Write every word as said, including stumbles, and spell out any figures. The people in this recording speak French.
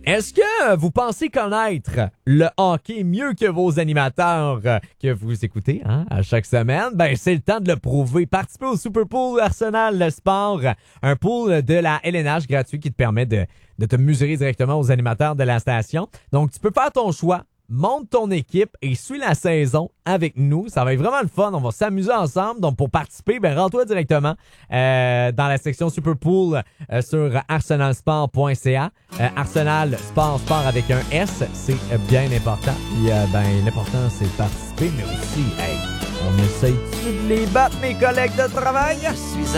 Est-ce que vous pensez connaître le hockey mieux que vos animateurs euh, que vous écoutez hein, à chaque semaine? Ben, c'est le temps de le prouver. Participez au Super Pool Arsenal le Sport, un pool de la L N H gratuit qui te permet de, de te mesurer directement aux animateurs de la station. Donc, tu peux faire ton choix. Monte ton équipe et suis la saison avec nous. Ça va être vraiment le fun. On va s'amuser ensemble. Donc, pour participer, ben, rends-toi directement euh, dans la section Superpool euh, sur arsenal sport point c a. Euh, Arsenal Sport, sport avec un S, c'est euh, bien important. Puis, euh, ben, l'important, c'est de participer, mais aussi, hey, on essaye de les battre, mes collègues de travail. Je suis